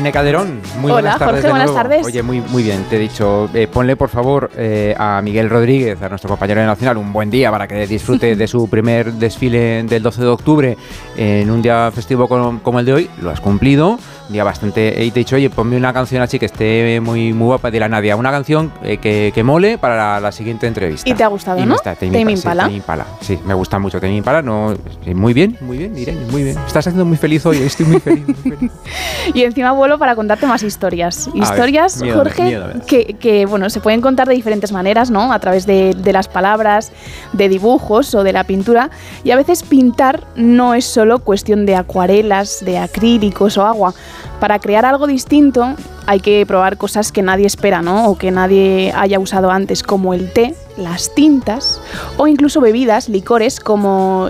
Irene Calderón, muy Hola, buenas tardes. Jorge, de buenas nuevo. tardes. Oye, muy bien, te he dicho, ponle por favor a Miguel Rodríguez, a nuestro compañero de Nacional, un buen día para que disfrute de su primer desfile del 12 de octubre en un día festivo como el de hoy. Lo has cumplido, un día bastante... Y te he dicho, oye, ponme una canción así que esté muy guapa de la Nadia, una canción que mole para la siguiente entrevista. ¿Y te ha gustado, y no? Tame Impala. Sí, me gusta mucho Tame Impala. Muy bien, Irene, muy bien. Estás haciendo muy feliz hoy, estoy muy feliz. Y encima vuelo para contarte más historias. Historias, ver, Jorge, que bueno, se pueden contar de diferentes maneras, ¿no? A través de las palabras, de dibujos o de la pintura. Y a veces pintar no es solo cuestión de acuarelas, de acrílicos o agua. Para crear algo distinto hay que probar cosas que nadie espera, ¿no? O que nadie haya usado antes, como el té, las tintas o incluso bebidas, licores como